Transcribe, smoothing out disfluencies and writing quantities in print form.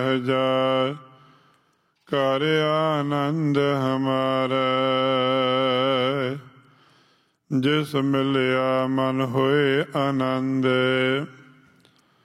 ਜਾਏ। ਕਰ ਆਨੰਦ ਹਮਾਰਾ ਜਿਸ ਮਿਲਿਆ ਮਨ ਹੋਏ ਆਨੰਦ।